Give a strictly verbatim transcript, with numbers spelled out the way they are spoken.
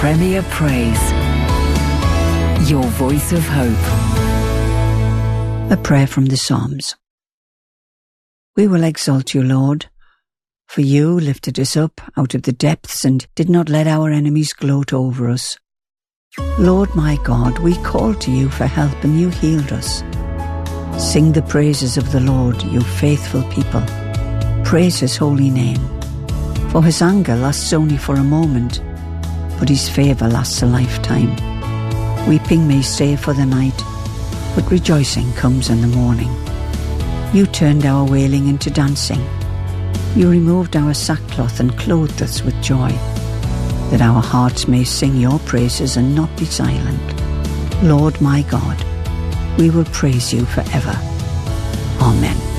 Premier Praise. Your voice of hope. A prayer from the Psalms. We will exalt you, Lord, for you lifted us up out of the depths and did not let our enemies gloat over us. Lord my God, we called to you for help and you healed us. Sing the praises of the Lord, you faithful people. Praise his holy name. For his anger lasts only for a moment, but his favour lasts a lifetime. Weeping may stay for the night, but rejoicing comes in the morning. You turned our wailing into dancing. You removed our sackcloth and clothed us with joy, that our hearts may sing your praises and not be silent. Lord my God, we will praise you forever. Amen.